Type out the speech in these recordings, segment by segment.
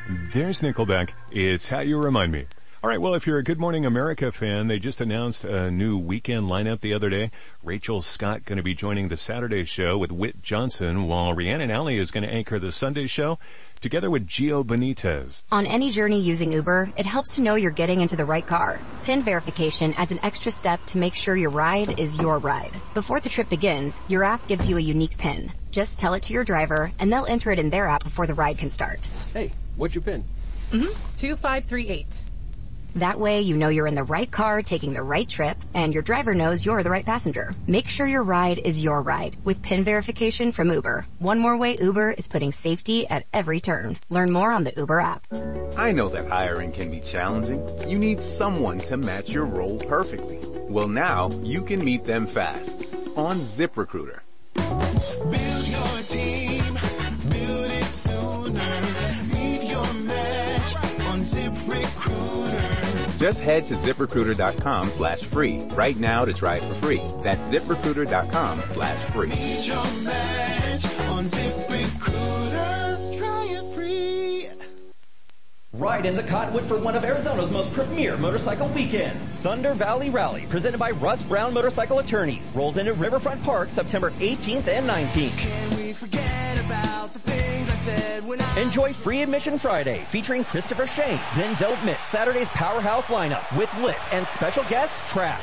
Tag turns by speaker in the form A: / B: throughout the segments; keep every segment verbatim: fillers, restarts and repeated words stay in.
A: There's Nickelback. It's How You Remind Me. All right, well, if you're a Good Morning America fan, they just announced a new weekend lineup the other day. Rachel Scott going to be joining the Saturday show with Whit Johnson, while Rhiannon Alley is going to anchor the Sunday show together with Gio Benitez.
B: On any journey using Uber, it helps to know you're getting into the right car. PIN verification adds an extra step to make sure your ride is your ride. Before the trip begins, your app gives you a unique PIN. Just tell it to your driver, and they'll enter it in their app before the ride can start.
C: Hey, what's your PIN?
D: Mm-hmm. two five three eight.
B: That way you know you're in the right car taking the right trip, and your driver knows you're the right passenger. Make sure your ride is your ride with PIN verification from Uber. One more way Uber is putting safety at every turn. Learn more on the Uber app.
E: I know that hiring can be challenging. You need someone to match your role perfectly. Well, now you can meet them fast on ZipRecruiter.
F: Build your team, build it sooner. Meet your match on ZipRecruiter.
E: Just head to ZipRecruiter.com slash free right now to try it for free. That's ZipRecruiter.com slash free.
F: Meet your match on ZipRecruiter. Try it free.
G: Ride into Cottonwood for one of Arizona's most premier motorcycle weekends. Thunder Valley Rally, presented by Russ Brown Motorcycle Attorneys, rolls into Riverfront Park September eighteenth and nineteenth.
F: Can we forget about the things I said when I...
G: Enjoy Free Admission Friday, featuring Christopher Shane. Then don't miss Saturday's Powerhouse lineup with Lit and special guest Trapped.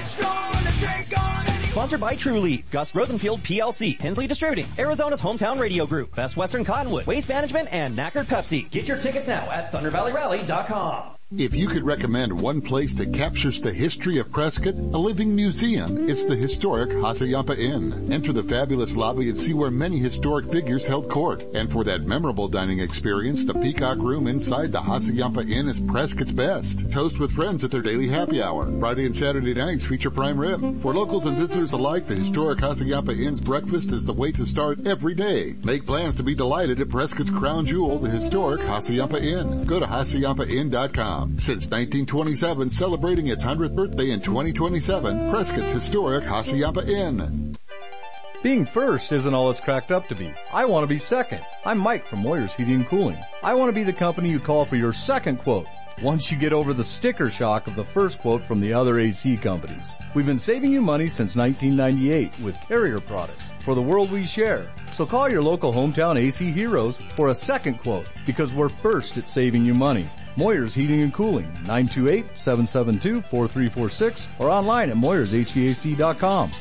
G: Sponsored by True Leaf, Gus Rosenfield P L C, Hensley Distributing, Arizona's hometown radio group, Best Western Cottonwood, Waste Management, and Knackered Pepsi. Get your tickets now at thunder valley rally dot com.
H: If you could recommend one place that captures the history of Prescott, a living museum, it's the historic Hassayampa Inn. Enter the fabulous lobby and see where many historic figures held court. And for that memorable dining experience, the Peacock Room inside the Hassayampa Inn is Prescott's best. Toast with friends at their daily happy hour. Friday and Saturday nights feature prime rib. For locals and visitors alike, the historic Hassayampa Inn's breakfast is the way to start every day. Make plans to be delighted at Prescott's crown jewel, the historic Hassayampa Inn. Go to hassayampa inn dot com. Since nineteen twenty-seven, celebrating its hundredth birthday in twenty twenty-seven, Prescott's historic Hassayampa Inn.
I: Being first isn't all it's cracked up to be. I want to be second. I'm Mike from Moyer's Heating and Cooling. I want to be the company you call for your second quote once you get over the sticker shock of the first quote from the other A C companies. We've been saving you money since nineteen ninety-eight with Carrier products for the world we share. So call your local hometown A C heroes for a second quote, because we're first at saving you money. Moyer's Heating and Cooling, nine two eight, seven seven two, four three four six, or online at moyers h v a c dot com.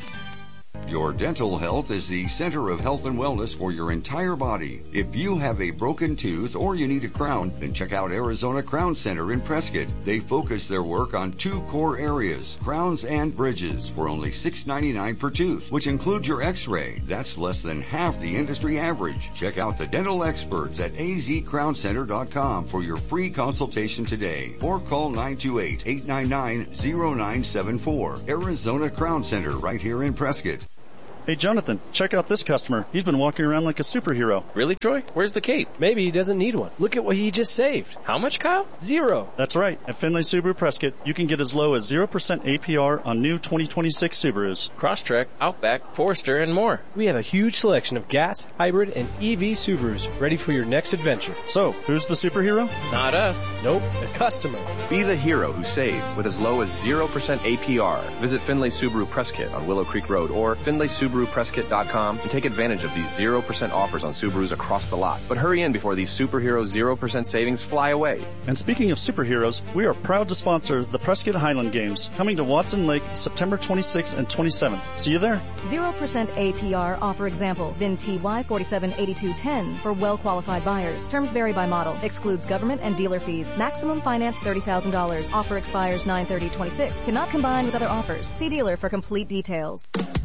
J: Your dental health is the center of health and wellness for your entire body. If you have a broken tooth or you need a crown, then check out Arizona Crown Center in Prescott. They focus their work on two core areas, crowns and bridges, for only six ninety-nine per tooth, which includes your x-ray. That's less than half the industry average. Check out the dental experts at a z crown center dot com for your free consultation today, or call nine two eight, eight nine nine, zero nine seven four. Arizona Crown Center, right here in Prescott.
K: Hey, Jonathan, check out this customer. He's been walking around like a superhero.
C: Really, Troy? Where's the cape? Maybe he doesn't need one. Look at what he just saved. How much, Kyle? Zero.
K: That's right. At Finley Subaru Prescott, you can get as low as zero percent A P R on new twenty twenty-six Subarus.
C: Crosstrek, Outback, Forester, and more. We have a huge selection of gas, hybrid, and E V Subarus ready for your next adventure.
K: So, who's the superhero?
C: Not us. Nope, the customer.
L: Be the hero who saves with as low as zero percent A P R. Visit Finley Subaru Prescott on Willow Creek Road or finley subaru prescott dot com and take advantage of these zero percent offers on Subarus across the lot. But hurry in before these superhero zero percent savings fly away.
K: And speaking of superheroes, we are proud to sponsor the Prescott Highland Games, coming to Watson Lake September twenty-sixth and twenty-seventh. See you there.
M: zero percent A P R offer example, V I N T Y forty-seven eighty-two ten for well-qualified buyers. Terms vary by model. Excludes government and dealer fees. Maximum finance thirty thousand dollars. Offer expires nine thirty twenty-six. Cannot combine with other offers. See dealer for complete details.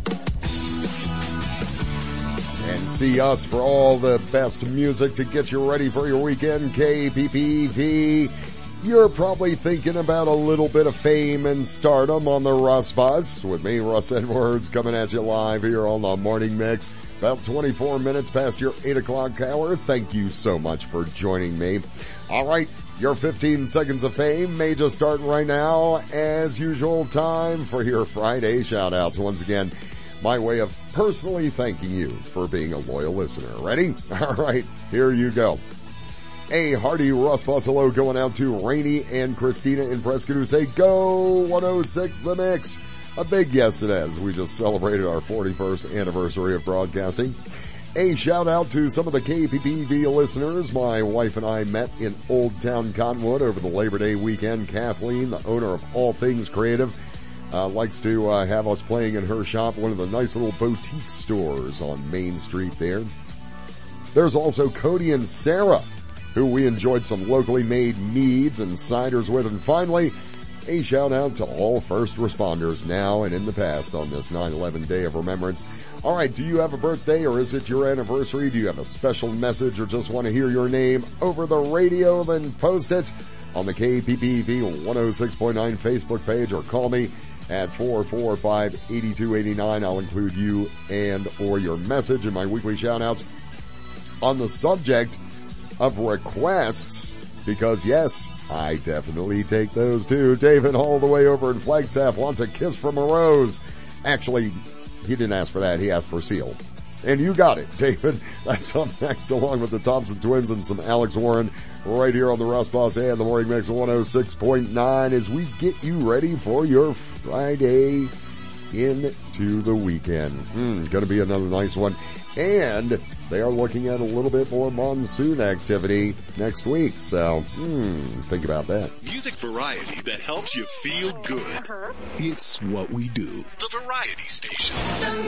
N: And see us for all the best music to get you ready for your weekend. K P P V. You're probably thinking about a little bit of fame and stardom on the Russ Bus. With me, Russ Edwards, coming at you live here on the Morning Mix. About twenty-four minutes past your eight o'clock hour. Thank you so much for joining me. All right, your fifteen seconds of fame may just start right now. As usual, time for your Friday shout-outs. Once again, my way of personally thanking you for being a loyal listener. Ready? All right, here you go. A hearty Russ Bus hello going out to Rainey and Christina in Prescott who say, go one oh six The Mix. A big yes to that as we just celebrated our forty-first anniversary of broadcasting. A shout out to some of the K P P V listeners. My wife and I met in Old Town Cottonwood over the Labor Day weekend. Kathleen, the owner of All Things Creative, uh, likes to uh, have us playing in her shop, one of the nice little boutique stores on Main Street there. There's also Cody and Sarah, who we enjoyed some locally made meads and ciders with. And finally, a shout out to all first responders now and in the past on this nine eleven Day of Remembrance. All right, do you have a birthday or is it your anniversary? Do you have a special message or just want to hear your name over the radio? Then post it on the K P P V one oh six point nine Facebook page or call me at four four five, eight two eight nine. I'll include you and or your message in my weekly shout outs on the subject of requests, because yes, I definitely take those too. David, all the way over in Flagstaff, wants a kiss from a rose. Actually, he didn't ask for that. He asked for Seal. And you got it, David. That's up next, along with the Thompson Twins and some Alex Warren, right here on the Russ Boss and the Morning Mix one oh six point nine as we get you ready for your Friday into the weekend. Mm, gonna be another nice one. And they are looking at a little bit more monsoon activity next week. So, hmm, think about that.
O: Music variety that helps you feel good. Uh-huh. It's what we do. The Variety Station.